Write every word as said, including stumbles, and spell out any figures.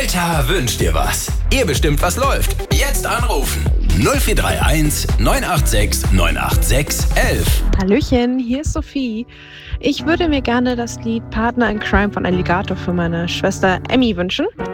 Britta wünscht dir was. Ihr bestimmt, was läuft. Jetzt anrufen. null vier drei eins neun acht sechs neun acht sechs elf. Hallöchen, hier ist Sophie. Ich würde mir gerne das Lied Partner in Crime von Alligator für meine Schwester Emmy wünschen.